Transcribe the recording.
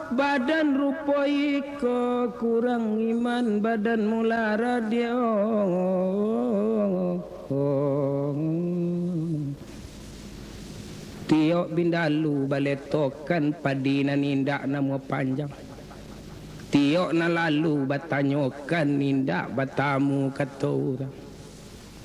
badan rupoi ko kurang iman badan mula radio tiok bindalu baletokan padina nindak nama panjang tiok na lalu batanyokan nindak batamu kata orang